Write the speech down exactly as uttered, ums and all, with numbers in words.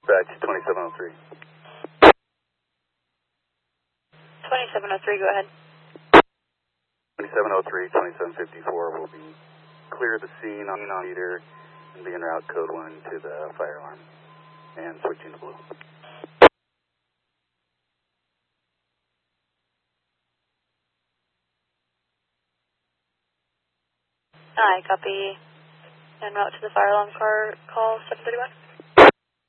Back to twenty-seven oh three. twenty-seven oh three, go ahead. twenty-seven oh three, twenty-seven fifty-four will be clear the scene on on meter and be en route code one to the fire alarm and switching to blue. Aye, copy. En route to the fire alarm car, call seven thirty-one.